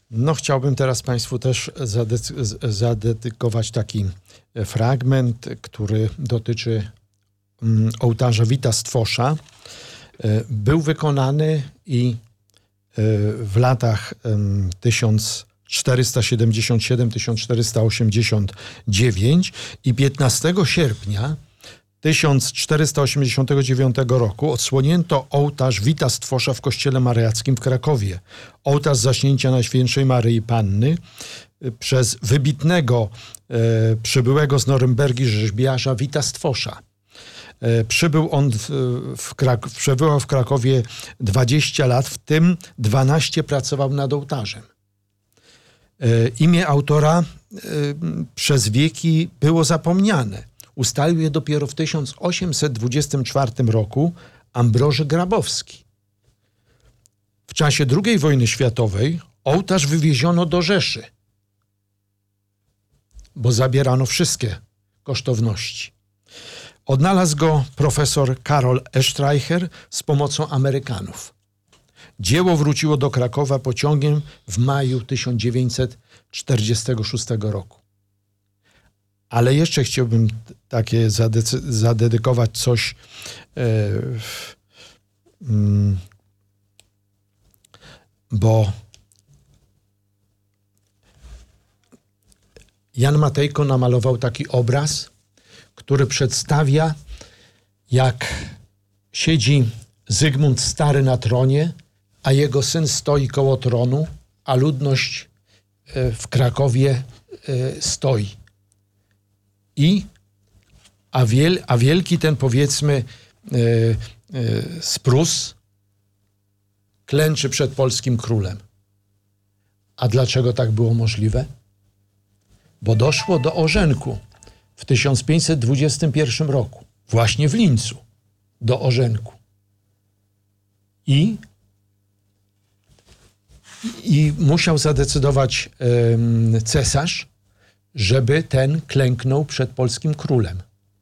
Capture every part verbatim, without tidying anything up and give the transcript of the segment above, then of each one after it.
No, chciałbym teraz Państwu też zade- zadedykować taki fragment, który dotyczy um, ołtarza Wita Stwosza. Był wykonany i w latach tysiąc czterysta siedemdziesiąt siedem do tysiąc czterysta osiemdziesiąt dziewięć i piętnastego sierpnia tysiąc czterysta osiemdziesiątego dziewiątego roku odsłonięto ołtarz Wita Stwosza w kościele mariackim w Krakowie. Ołtarz Zaśnięcia Najświętszej Maryi Panny przez wybitnego e, przybyłego z Norymbergi rzeźbiarza Wita Stwosza. E, przybył on w, w Krak- przebywał w Krakowie dwadzieścia lat, w tym dwanaście pracował nad ołtarzem. E, imię autora e, przez wieki było zapomniane. Ustalił je dopiero w tysiąc osiemset dwudziestym czwartym roku Ambroży Grabowski. W czasie drugiej wojny światowej ołtarz wywieziono do Rzeszy, bo zabierano wszystkie kosztowności. Odnalazł go profesor Karol Estreicher z pomocą Amerykanów. Dzieło wróciło do Krakowa pociągiem w maju tysiąc dziewięćset czterdziestego szóstego roku. Ale jeszcze chciałbym takie zadecy- zadedykować coś e, mm, bo Jan Matejko namalował taki obraz, który przedstawia, jak siedzi Zygmunt Stary na tronie, a jego syn stoi koło tronu, a ludność e, w Krakowie e, stoi. I, a, wiel, a wielki ten, powiedzmy, yy, yy, z Prus klęczy przed polskim królem. A dlaczego tak było możliwe? Bo doszło do orzenku w tysiąc pięćset dwudziestym pierwszym roku, właśnie w Lincu, do orzenku. I, i musiał zadecydować yy, cesarz, żeby ten klęknął przed polskim królem.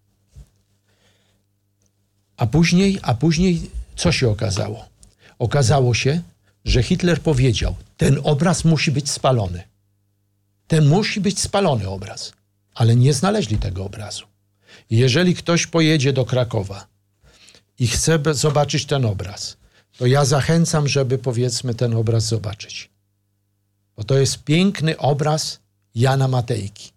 A później, a później co się okazało? Okazało się, że Hitler powiedział, ten obraz musi być spalony. Ten musi być spalony obraz. Ale nie znaleźli tego obrazu. Jeżeli ktoś pojedzie do Krakowa i chce zobaczyć ten obraz, to ja zachęcam, żeby, powiedzmy, ten obraz zobaczyć. Bo to jest piękny obraz Jana Matejki.